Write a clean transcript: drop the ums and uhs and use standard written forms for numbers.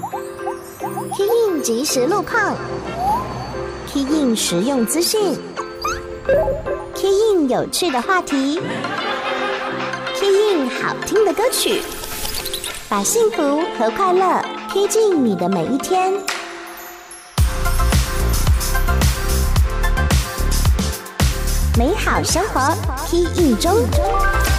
Key In 即时路况 ，Key In 实用资讯 ，Key In 有趣的话题 ，Key In 好听的歌曲，把幸福和快乐贴近你的每一天。美好生活 ，Key In 中。